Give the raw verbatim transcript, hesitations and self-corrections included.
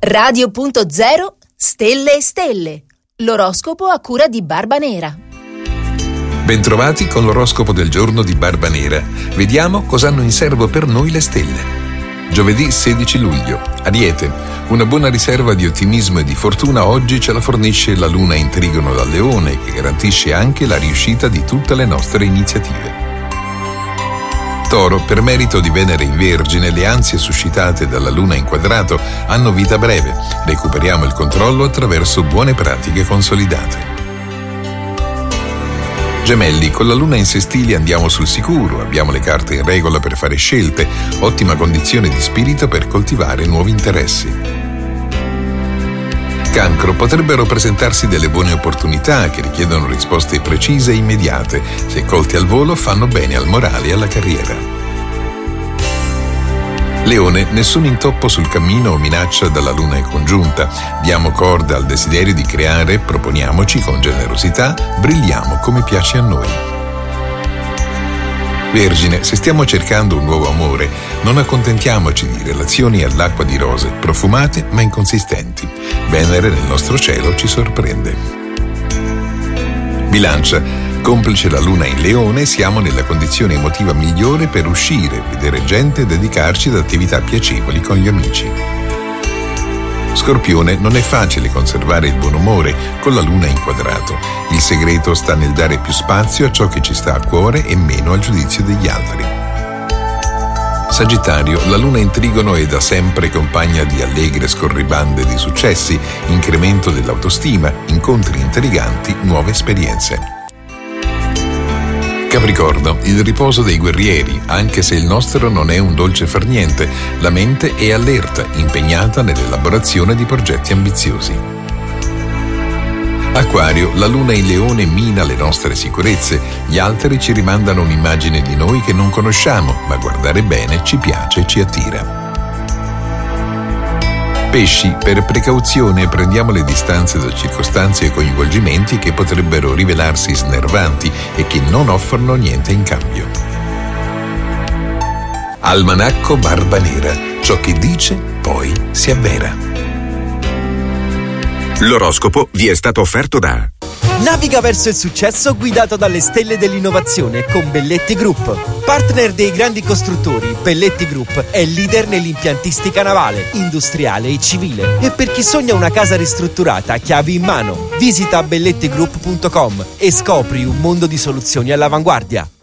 Radio punto zero Stelle e Stelle. L'oroscopo a cura di Barba Nera. Bentrovati con l'oroscopo del giorno di Barba Nera. Vediamo cosa hanno in serbo per noi le stelle. Giovedì sedici luglio. Ariete. Una buona riserva di ottimismo e di fortuna oggi ce la fornisce la luna in trigono dal Leone, che garantisce anche la riuscita di tutte le nostre iniziative. Toro, per merito di Venere in Vergine, le ansie suscitate dalla Luna in quadrato hanno vita breve. Recuperiamo il controllo attraverso buone pratiche consolidate. Gemelli, con la Luna in sestile andiamo sul sicuro, abbiamo le carte in regola per fare scelte, ottima condizione di spirito per coltivare nuovi interessi. Cancro, potrebbero presentarsi delle buone opportunità che richiedono risposte precise e immediate. Se colti al volo, fanno bene al morale e alla carriera. Leone, nessun intoppo sul cammino o minaccia dalla luna in congiunta. Diamo corda al desiderio di creare, proponiamoci con generosità, brilliamo come piace a noi. Vergine, se stiamo cercando un nuovo amore, non accontentiamoci di relazioni all'acqua di rose, profumate ma inconsistenti. Venere nel nostro cielo ci sorprende. Bilancia, complice la luna in Leone, siamo nella condizione emotiva migliore per uscire, vedere gente e dedicarci ad attività piacevoli con gli amici. Scorpione, non è facile conservare il buon umore con la luna in quadrato. Il segreto sta nel dare più spazio a ciò che ci sta a cuore e meno al giudizio degli altri. Sagittario, la luna in trigono è da sempre compagna di allegre scorribande di successi, incremento dell'autostima, incontri intriganti, nuove esperienze. Capricorno, il riposo dei guerrieri, anche se il nostro non è un dolce far niente, la mente è allerta, impegnata nell'elaborazione di progetti ambiziosi. Acquario, la luna in Leone mina le nostre sicurezze, gli altri ci rimandano un'immagine di noi che non conosciamo, ma guardare bene ci piace e ci attira. Pesci, per precauzione prendiamo le distanze da circostanze e coinvolgimenti che potrebbero rivelarsi snervanti e che non offrono niente in cambio. Almanacco Barba Nera, ciò che dice poi si avvera. L'oroscopo vi è stato offerto da Naviga verso il successo guidato dalle stelle dell'innovazione con Belletti Group. Partner dei grandi costruttori, Belletti Group è leader nell'impiantistica navale, industriale e civile. E per chi sogna una casa ristrutturata, chiavi in mano, visita belletti group punto com e scopri un mondo di soluzioni all'avanguardia.